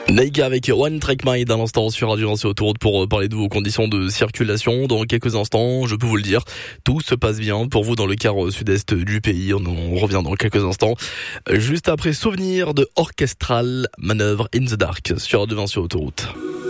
Naïka avec One Track Mind à l'instant sur Radio 1 sur Autoroute pour parler de vos conditions de circulation. Dans quelques instants, je peux vous le dire, tout se passe bien pour vous dans le quart sud-est du pays. On revient dans quelques instants. Juste après Souvenir de Orchestral, Manœuvre in the Dark sur Radio 1 sur Autoroute.